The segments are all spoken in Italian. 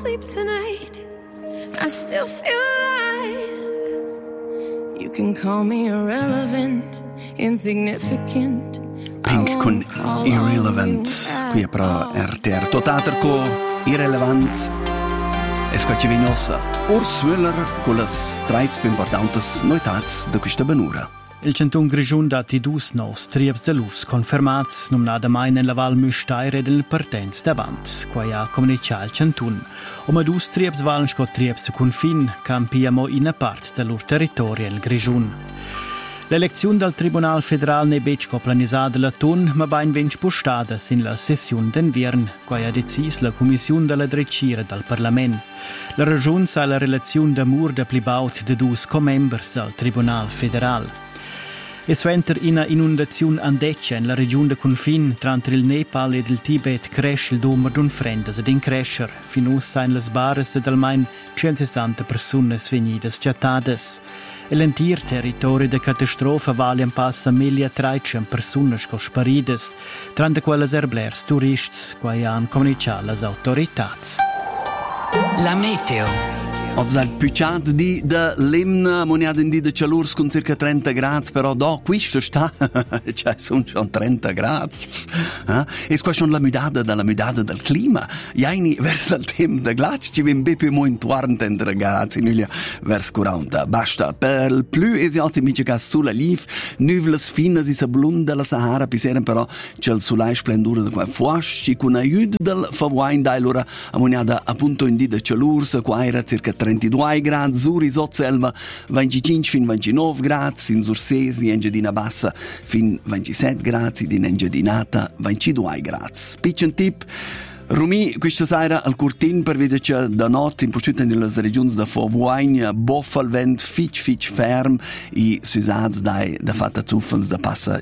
sleep tonight, I still feel alive. You can call me irrelevant, insignificant. Pink con Irrelevant. Qui è però RTR Totaterco Irrelevant. E squacci vignosa Urs Müller con le straiz più importanti noitats di questa benura. Il Canton Grigiun dati dus nos triebs de lufs confermats nominada mai nella Val Müstaire del partenz davant, qua ha comunicato il Canton. Ma dus triebs valen sco triebs de confin, campiamo in part del lor territorio il Grigiun. L'elezione del Tribunal Federal ne becco planisada la tun, ma bain vench postata sin la sessione d'invern, qua ha decis la Commissione della Drecira dal Parlament. La ragione sa la relazione d'amor de plibaut de dus co-members del Tribunal Federal. E suenter una inundazione andeccia in la regione de confin tra il Nepal ed il Tibet cresce il numero d'un frendes ed in crescer, finus sain las bares ed almain 160 personas venidas chattades. E l'entir territorio de catastrofa valian passa 1.300 personas co sparides, trante quelles erblers turists, quai han comunicato las autoritats. La meteo. Oggi dal pucciat di da lemna moniato in di de calurs con circa 30 gradi, però do questo sta, cioè sono 30 gradi. E qua sono la mudata del clima. Jaini verso il tempo da glac ci vien più mo intorno 30 gradi, in verso 40. Basta, per il più esiati mica che sulla lif, nuvole fine si blonda la Sahara, piseren però c'è il sole splendore da qua fuasci con aiuto del favoin da allora ammoniata appunto in di de calurs, qua era circa 32 gradi, Zuri, Sotselva, 25 fin 29 gradi, in Sursesi, Engiadina Bassa, fin 27 gradi, in Engiadinata, 22 gradi. Piccin tip, Rumi, questa sera al Curtin, per vedere che da notte, in prosciutta nelle regioni da Fovuagna, boffa il vento, fitch ferm, e susaz da fatta zuffens da passa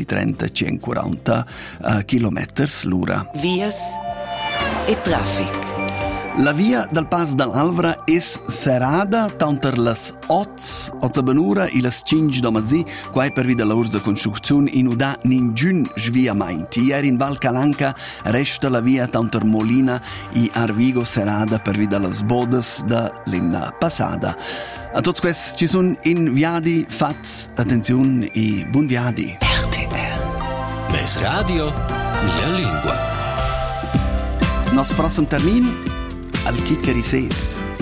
130-140 km l'ora. Vias e traffic. La via del Pas dall'Alvra è serrata tanto las 8 benura e las 5 domazzi, qua per via della di costruzione in uda ningun sviamenti. Ieri in Val Calanca resta la via tanto Molina e Arvigo serrata per via delle bodes da limna passata. A tutti questi ci sono inviati, fats, attenzione e buon viadi. RTR. Mes radio, mia lingua. Nostro prossimo termine al Chiccari Ses.